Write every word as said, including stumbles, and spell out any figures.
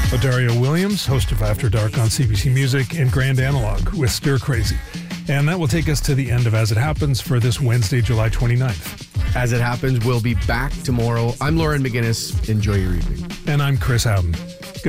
Dario Williams, host of After Dark on C B C Music, and Grand Analog with Stir Crazy. And that will take us to the end of As It Happens for this Wednesday, July twenty-ninth. As It Happens, we'll be back tomorrow. I'm Lauren McGinnis. Enjoy your evening. And I'm Chris Howden.